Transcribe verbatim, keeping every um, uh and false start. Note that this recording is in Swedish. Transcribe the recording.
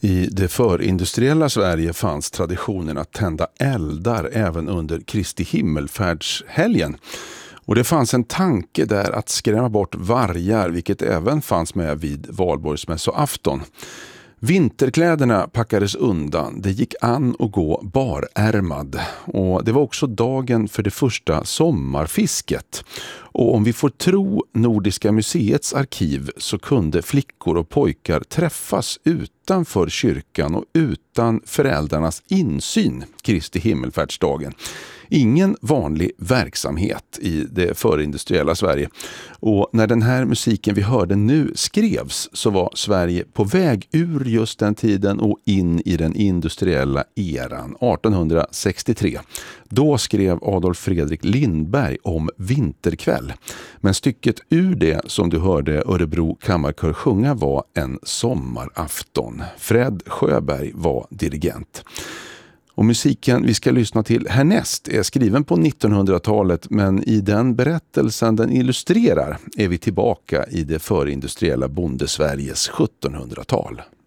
I det förindustriella Sverige fanns traditionen att tända eldar även under Kristi himmelfärdshelgen. Och det fanns en tanke där att skrämma bort vargar, vilket även fanns med vid valborgsmässoafton. Vinterkläderna packades undan, det gick an att gå barärmad och det var också dagen för det första sommarfisket. Och om vi får tro Nordiska museets arkiv så kunde flickor och pojkar träffas utanför kyrkan och utan föräldrarnas insyn Kristi himmelfärdsdagen. Ingen vanlig verksamhet i det förindustriella Sverige. Och när den här musiken vi hörde nu skrevs så var Sverige på väg ur just den tiden och in i den industriella eran arton sextiotre. Då skrev Adolf Fredrik Lindberg om Vinterkväll. Men stycket ur det som du hörde Örebro kammarkör sjunga var En sommarafton. Fred Sjöberg var dirigent. Och musiken vi ska lyssna till härnäst är skriven på nittonhundratalet, men i den berättelsen den illustrerar är vi tillbaka i det förindustriella bondesveriges sjuttonhundratal.